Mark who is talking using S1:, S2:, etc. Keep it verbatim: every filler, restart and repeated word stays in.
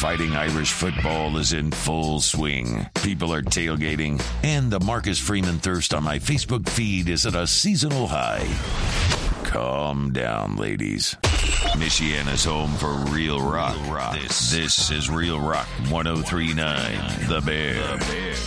S1: Fighting Irish football is in full swing. People are tailgating, and the Marcus Freeman thirst on my Facebook feed is at a seasonal high. Calm down, ladies. Michiana's home for Real Rock. This, this is Real Rock one oh three point nine, The Bear. The Bear.